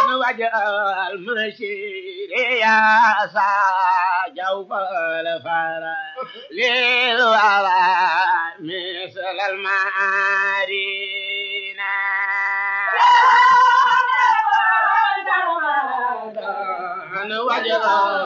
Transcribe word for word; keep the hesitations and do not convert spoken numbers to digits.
وجه المشير يا ساجوف الفرا للورى مثل المارينا وجه